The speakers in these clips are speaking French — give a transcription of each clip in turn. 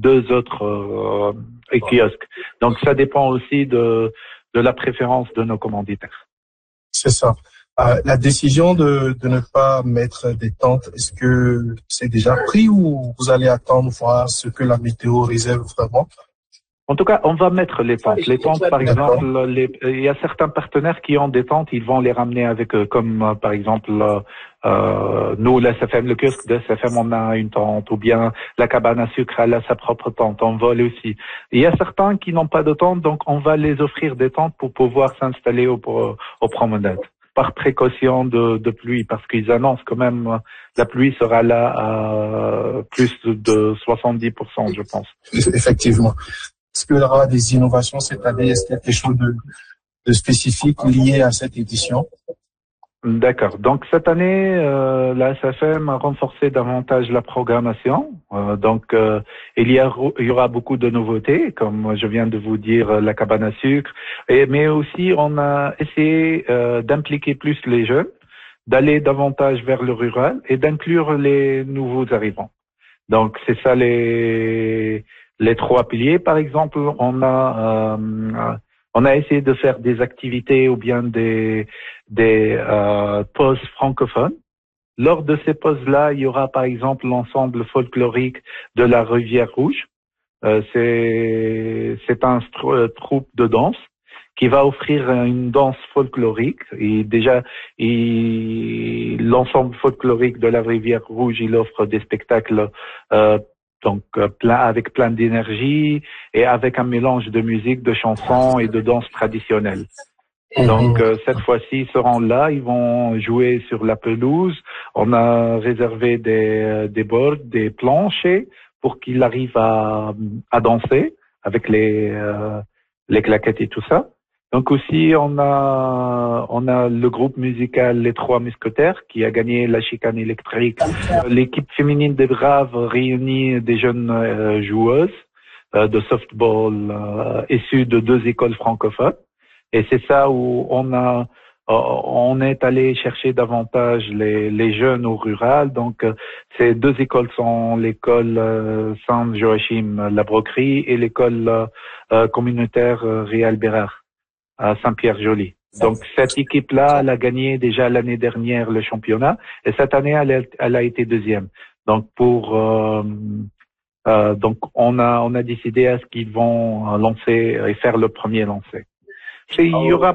2 autres kiosques. Donc ça dépend aussi de la préférence de nos commanditaires. C'est ça. La décision de ne pas mettre des tentes, est-ce que c'est déjà pris ou vous allez attendre voir ce que la météo réserve vraiment? En tout cas, on va mettre les tentes. Les tentes, par exemple, il y a certains partenaires qui ont des tentes, ils vont les ramener avec eux, comme par exemple nous, la SFM, le kiosque de SFM, on a une tente, ou bien la cabane à sucre, elle a sa propre tente, on vole aussi. Il y a certains qui n'ont pas de tente, donc on va les offrir des tentes pour pouvoir s'installer aux promenades, par précaution de pluie, parce qu'ils annoncent quand même la pluie sera là à plus de 70%, je pense. Effectivement. Est-ce qu'il y aura des innovations cette année? Est-ce qu'il y a quelque chose de spécifique lié à cette édition? D'accord. Donc cette année, la SFM a renforcé davantage la programmation. Il y aura beaucoup de nouveautés, comme je viens de vous dire, la cabane à sucre. Mais aussi, on a essayé d'impliquer plus les jeunes, d'aller davantage vers le rural et d'inclure les nouveaux arrivants. Donc c'est ça les 3 piliers. Par exemple, on a essayé de faire des activités ou bien des pauses francophones. Lors de ces pauses-là, il y aura par exemple l'ensemble folklorique de la Rivière Rouge. C'est un troupe de danse qui va offrir une danse folklorique. Et déjà, l'ensemble folklorique de la Rivière Rouge, il offre des spectacles avec plein d'énergie et avec un mélange de musique, de chansons et de danse traditionnelle. Donc cette fois-ci, ils seront là, ils vont jouer sur la pelouse. On a réservé des boards, des planchers pour qu'ils arrivent à danser avec les claquettes et tout ça. Donc aussi, on a le groupe musical Les Trois Mousquetaires qui a gagné la chicane électrique. L'équipe féminine des Braves réunit des jeunes joueuses de softball issues de 2 écoles francophones. Et c'est ça où on est allé chercher davantage les jeunes au rural. Donc ces 2 écoles sont l'école Saint-Joachim La Broquerie et l'école communautaire Réal Bérard à Saint-Pierre-Joli. Donc cette équipe-là, elle a gagné déjà l'année dernière le championnat et cette année elle a été 2e. Donc donc on a décidé à ce qu'ils vont lancer et faire le premier lancer. Il y aura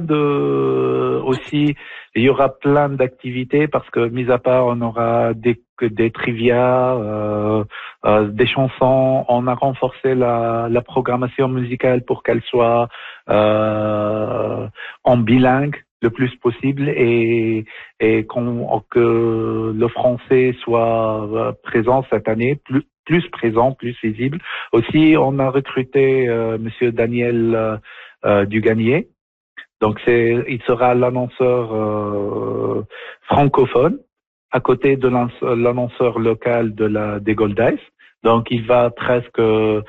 il y aura plein d'activités parce que, mis à part, on aura des trivia, des chansons. On a renforcé la programmation musicale pour qu'elle soit en bilingue le plus possible et que le français soit présent cette année, plus présent, plus visible. Aussi, on a recruté Monsieur Daniel Dugagnier. Donc il sera l'annonceur francophone à côté de l'annonceur local des Gold Ice. Donc il va presque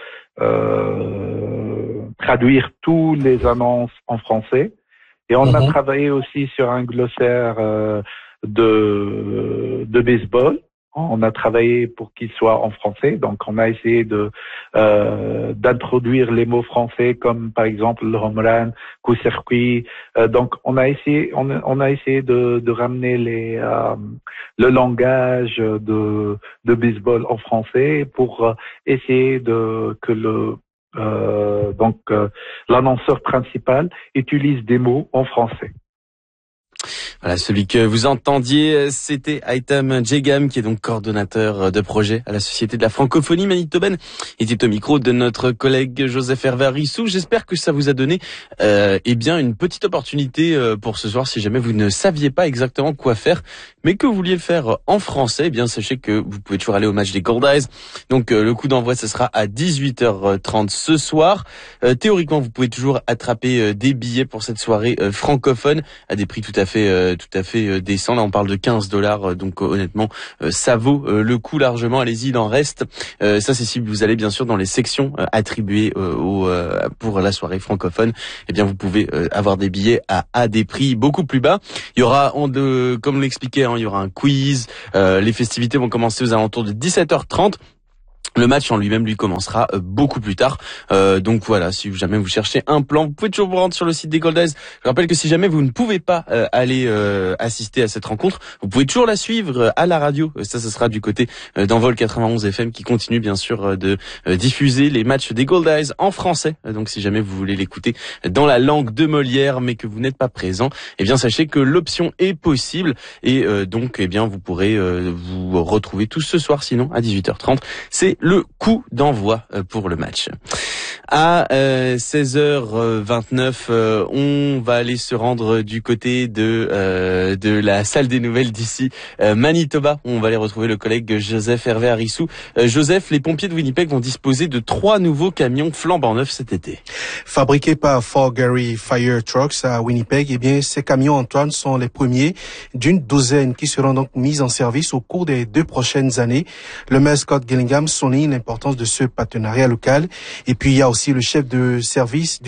traduire tous les annonces en français. Et on a travaillé aussi sur un glossaire de baseball. On a travaillé pour qu'il soit en français, donc on a essayé d'introduire les mots français comme par exemple le home run, coup-circuit. Donc on a essayé de ramener le langage de baseball en français pour essayer que l'annonceur principal utilise des mots en français. Voilà, celui que vous entendiez, c'était Aitam Djegam, qui est donc coordonnateur de projet à la Société de la francophonie manitobaine. Il était au micro de notre collègue Joseph Hervé Rissou. J'espère que ça vous a donné une petite opportunité pour ce soir. Si jamais vous ne saviez pas exactement quoi faire, mais que vous vouliez le faire en français, sachez que vous pouvez toujours aller au match des Gold Eyes. Donc le coup d'envoi, ce sera à 18h30 ce soir. Théoriquement, vous pouvez toujours attraper des billets pour cette soirée francophone à des prix tout à fait décents. Là, on parle de $15. Donc honnêtement, ça vaut le coup largement. Allez-y, il en reste. Ça, c'est si vous allez bien sûr dans les sections attribuées pour la soirée francophone. Vous pouvez avoir des billets à des prix beaucoup plus bas. Il y aura, comme l'expliquait, il y aura un quiz. Les festivités vont commencer aux alentours de 17h30. Le match en lui-même lui commencera beaucoup plus tard. Donc voilà, si jamais vous cherchez un plan, vous pouvez toujours vous rendre sur le site des Gold Eyes. Je rappelle que si jamais vous ne pouvez pas aller assister à cette rencontre, vous pouvez toujours la suivre à la radio. Ça sera du côté d'Envol 91 FM qui continue bien sûr de diffuser les matchs des Gold Eyes en français. Donc si jamais vous voulez l'écouter dans la langue de Molière mais que vous n'êtes pas présent, eh bien sachez que l'option est possible et donc eh bien vous pourrez vous retrouver tous ce soir sinon à 18h30. C'est le coup d'envoi pour le match. À 16h29, on va aller se rendre du côté de la salle des nouvelles d'ici Manitoba. On va aller retrouver le collègue Joseph Hervé Arissou. Joseph, les pompiers de Winnipeg vont disposer de 3 nouveaux camions flambant neufs cet été. Fabriqués par Fort Garry Fire Trucks à Winnipeg, eh bien, ces camions, Antoine, sont les premiers d'une douzaine qui seront donc mis en service au cours des 2 prochaines années. Le maire Scott Gillingham souligne l'importance de ce partenariat local. Et puis, il y a aussi le chef du service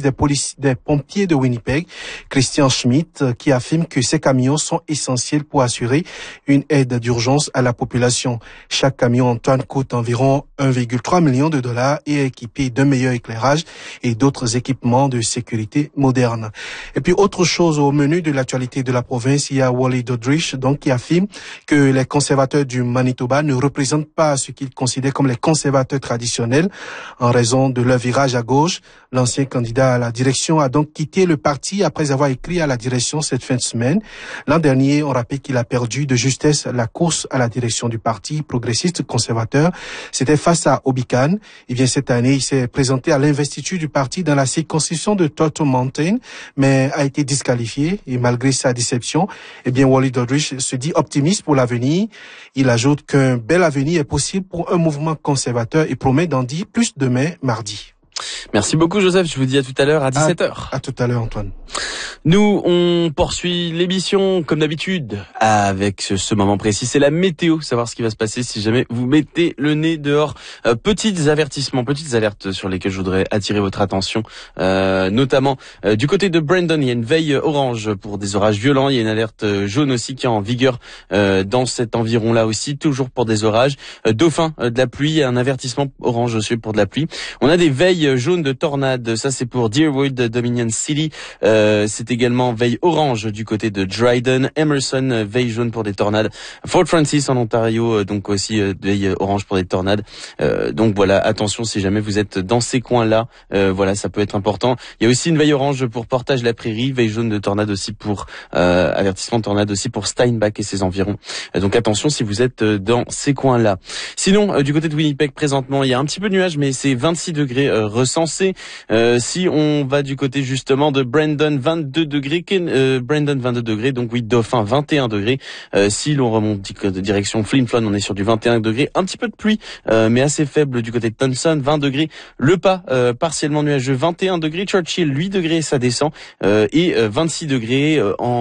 des pompiers de Winnipeg, Christian Schmidt, qui affirme que ces camions sont essentiels pour assurer une aide d'urgence à la population. Chaque camion, Antoine, coûte environ 1,3 million de dollars et est équipé d'un meilleur éclairage et d'autres équipements de sécurité modernes. Et puis, autre chose au menu de l'actualité de la province, il y a Wally Doddridge, donc, qui affirme que les conservateurs du Manitoba ne représentent pas ce qu'il considère comme les conservateurs traditionnels en raison de leur virage à gauche. L'ancien candidat à la direction a donc quitté le parti après avoir écrit à la direction cette fin de semaine. L'an dernier, on rappelle qu'il a perdu de justesse la course à la direction du parti progressiste conservateur. C'était face à Obican. Et bien, cette année, il s'est présenté à l'investiture du parti dans la circonscription de Turtle Mountain, mais a été disqualifié. Et malgré sa déception, eh bien, Wally Doddridge se dit optimiste pour l'avenir. Il ajoute qu'un bel avenir est possible pour un mouvement conservateur et promet d'en dire plus demain, mardi. Merci beaucoup Joseph, je vous dis à tout à l'heure à 17h. À tout à l'heure Antoine. Nous, on poursuit l'émission comme d'habitude avec ce moment précis, c'est la météo, savoir ce qui va se passer si jamais vous mettez le nez dehors. Petits avertissements, petites alertes sur lesquelles je voudrais attirer votre attention, notamment du côté de Brandon, il y a une veille orange pour des orages violents, il y a une alerte jaune aussi qui est en vigueur dans cet environ-là aussi, toujours pour des orages. Dauphin, de la pluie, un avertissement orange aussi pour de la pluie. On a des veilles jaune de tornade, ça c'est pour Deerwood, Dominion City, c'est également veille orange du côté de Dryden, Emerson, veille jaune pour des tornades, Fort Francis en Ontario, donc aussi veille orange pour des tornades, donc voilà, attention si jamais vous êtes dans ces coins-là, voilà, ça peut être important. Il y a aussi une veille orange pour Portage-la-Prairie, veille jaune de tornade aussi pour avertissement de tornade aussi pour Steinbach et ses environs, donc attention si vous êtes dans ces coins-là. Sinon, du côté de Winnipeg présentement, il y a un petit peu de nuages, mais c'est 26 degrés recensés. Si on va du côté justement de Brandon, 22 degrés, Brandon 22 degrés, donc oui, Dauphin 21 degrés. Si l'on remonte de direction Flin Flon, on est sur du 21 degrés, un petit peu de pluie, mais assez faible du côté de Thompson, 20 degrés. Le Pas, partiellement nuageux, 21 degrés. Churchill, 8 degrés, ça descend, et 26 degrés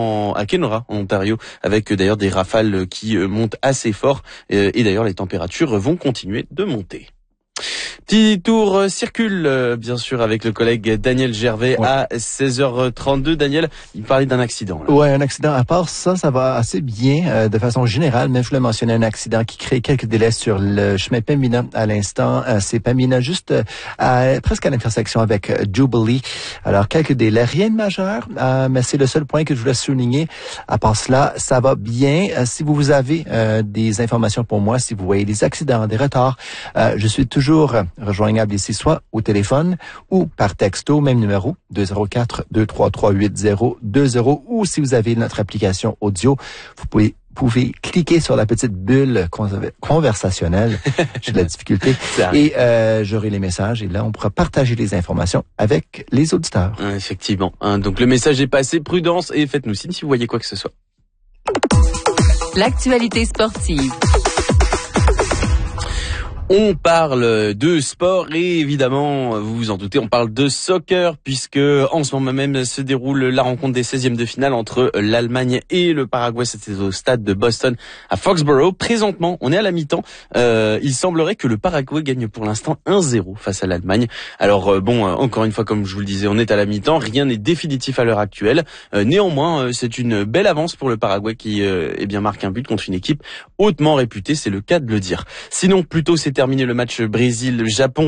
à Kenora, en Ontario, avec d'ailleurs des rafales qui montent assez fort, et d'ailleurs les températures vont continuer de monter. Petit tour circule, bien sûr, avec le collègue Daniel Gervais à 16h32. Daniel, il parlait d'un accident. Là. Ouais, un accident. À part ça, ça va assez bien de façon générale. Mais je voulais mentionner un accident qui crée quelques délais sur le chemin Pembina à l'instant. C'est Pembina juste presque à l'intersection avec Jubilee. Alors, quelques délais. Rien de majeur, mais c'est le seul point que je voulais souligner. À part cela, ça va bien. Si vous avez des informations pour moi, si vous voyez des accidents, des retards, je suis toujours rejoignable ici, soit au téléphone ou par texto, même numéro, 204-233-8020, ou si vous avez notre application audio, vous pouvez cliquer sur la petite bulle conversationnelle, j'ai de la difficulté, et j'aurai les messages, et là, on pourra partager les informations avec les auditeurs. Effectivement. Donc le message est passé, prudence, et faites-nous signe si vous voyez quoi que ce soit. L'actualité sportive. On parle de sport et évidemment, vous vous en doutez, on parle de soccer puisque en ce moment même se déroule la rencontre des 16e de finale entre l'Allemagne et le Paraguay. C'était au stade de Boston à Foxborough. Présentement, on est à la mi-temps. Il semblerait que le Paraguay gagne pour l'instant 1-0 face à l'Allemagne. Alors encore une fois, comme je vous le disais, on est à la mi-temps. Rien n'est définitif à l'heure actuelle. Néanmoins, c'est une belle avance pour le Paraguay qui marque un but contre une équipe hautement réputée. C'est le cas de le dire. Sinon, plutôt, c'était terminer le match Brésil-Japon.